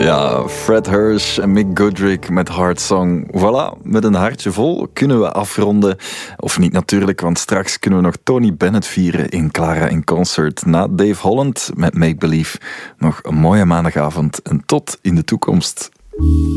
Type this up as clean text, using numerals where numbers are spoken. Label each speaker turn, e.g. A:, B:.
A: Ja, Fred Hirsch en Mick Goodrick met Heart Song. Voilà, met een hartje vol kunnen we afronden. Of niet natuurlijk, want straks kunnen we nog Tony Bennett vieren in Clara in Concert. Na Dave Holland met Make Believe. Nog een mooie maandagavond en tot in de toekomst.